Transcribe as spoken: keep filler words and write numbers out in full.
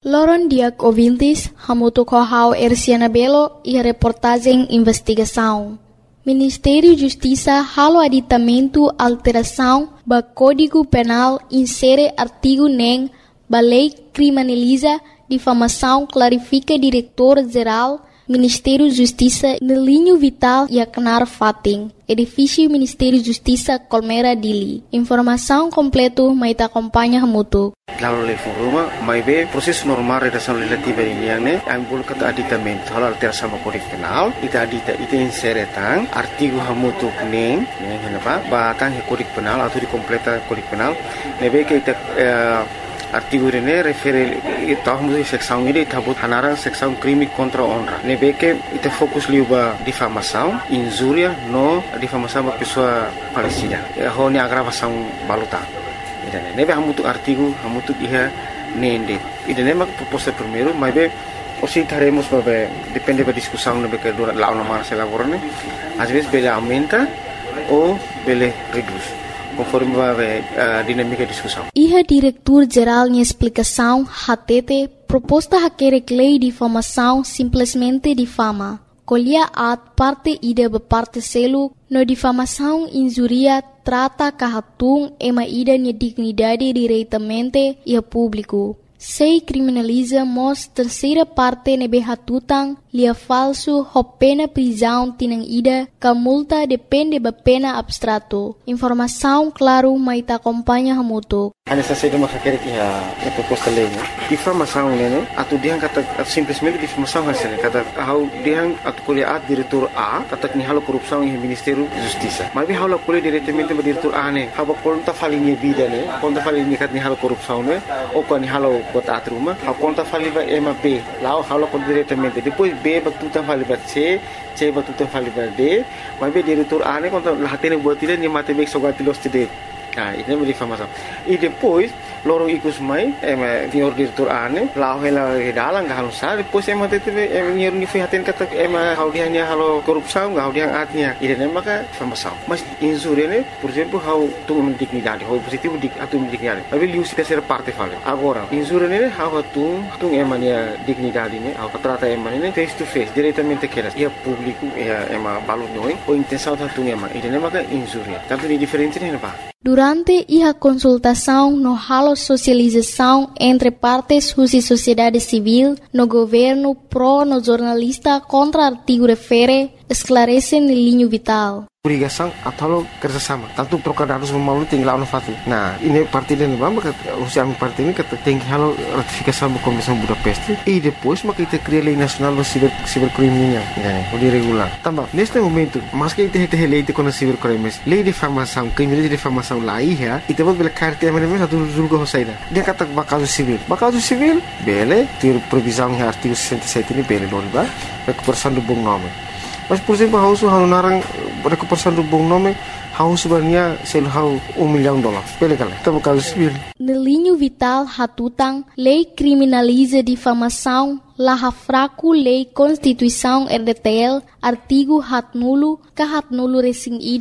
Loron Diak ouvintes, hamuto kohau Erciana Belo e a reportagem investigação. Ministério da Justiça halo aditamento alteração ba Código Penal insere artigo nem ba lei criminaliza difamação clarifica diretor-geral Ministério da Justiça no linho vital e a canar fating. Edifício Ministério da Justiça Colmera Dili. Informação completo mas acompanha hamuto. Lalu lei foruma, mai be proses normal redação legislativa ini yang ne, ambul kata aditamento, hal alteração sama Kode Penal, ita adita ita insere tang artigo hamutu neng, yang kenapa? Batang Kode Penal atau di completa Kode Penal, nebe ke ita artigo ini refere ita hamutu seksão ini ita but hanarang seksão crime contra honra. Nebe ke ita fokus liuba difamação, injuria no difamação ba pessoa falecida. Ho ni agravação baluta. Idane nebe hamutu artigo hamutu iha nende idane mak proposta primeiro mas be osi taremos babe depende da discussão nebe que dura lá uma se elaborane às vezes bele aumenta ou bele reduz conforme babe a dinâmica da discussão. Iha diretor geral em explicação hatete proposta hakere lei de difamação simplesmente difama. Colhia at parte ida ba parte selu no difamação injuria trata kahatung ema ida nia dignidade diretamente e a público. Sei criminaliza mos terceira parte nebe hatutang lia falso ho pena prisão tinang ida ka multa depende ba pena abstrato. Informação claro mai ta acompanha hamuto. Ana sa seda makakere iha a proposta lei ne. Difamação ne atu diang kata simplesmente difamação hasil kata hau diang atu kuliah diretor A kata ni halo korupsão e Ministério da Justiça. Mas hau la kuliah diretamente ba diretor A ne. Haba konta falinha vida ne. Konta falinha kat ni halo korupsão ne. O ko ni halo bota atruma. Hau konta faliba ema B. Lao halo kon diretamente. Depois B ba tutan faliba C. C ba tutan faliba D. Mas be diretor A ne konta lahatene buat ile ni mate bek sogatilos tide. Ah, ini é difamação. E depois, loro ikus mai, é senhor diretor ane, lá ela redalang gak halusar, depois é mate teve é senhor ni foi haten kata é hau dia ni halo korupsão, gak dia atnya. Ini é maka difamação. Mas injúria ne, por exemplo, hau tu dignidade, hau positivo dik atu dignidade. Mas ele usa terceira parte fala. Agora, injúria ne hau tu tu é mania dignidade ne, hau trata é mania face to face, diretamente que é público, é é ma balu noi, ou intenção da tu é ma. Ini é maka injúria. Tanto de diferente ne pa. Durante a consultação no halo socialização entre partes e sociedade civil, no governo pro no jornalista contra artigo refere, esclarece no linho vital. Obrigação atau kerjasama. Tanto trocar dados melalui tinggal no fatu. Nah, ini parti dan bamba kata usia parti ini kata tinggi halo ratifikasi sama Komisi Budapest. E depois maka kita cria lei nasional do ciber cibercriminal, né? O de regular. Também neste momento, mas que kita kita lei de com cibercrimes, lei de difamação, crime de difamação lá ia, e depois bela carta mesmo satu julgo hosaida. Dia kata bakal civil. Bakal civil, bele, ter previsão em artigo sessenta e sete ini bele non ba? Recuperação do bom nome. Mas, por exemplo, hau su hau narang recuperação do bom nome, hau sebenarnya sel hau um milhão de dólares. Pele kala, tá caso civil. No linho vital hatutang, lei criminaliza difamação, laha fraco lei Constituição R D T L, artigo hat nulo, ka hat nulo resing